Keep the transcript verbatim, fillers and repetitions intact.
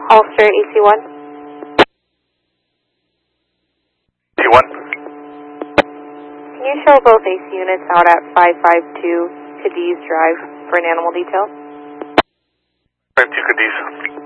Ulster A C one. A C one. Can you show both A C units out at five five two Cadiz Drive for an animal detail? five two Cadiz.